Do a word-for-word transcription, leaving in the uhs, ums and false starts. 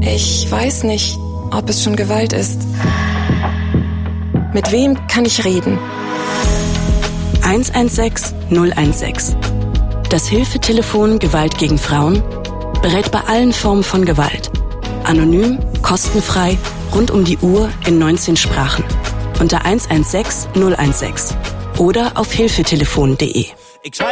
Ich weiß nicht, ob es schon Gewalt ist. Mit wem kann ich reden? eins eins sechs null eins sechs. Das Hilfetelefon Gewalt gegen Frauen berät bei allen Formen von Gewalt. Anonym, kostenfrei, rund um die Uhr in neunzehn Sprachen. Unter eins eins sechs null eins sechs oder auf hilfetelefon punkt de.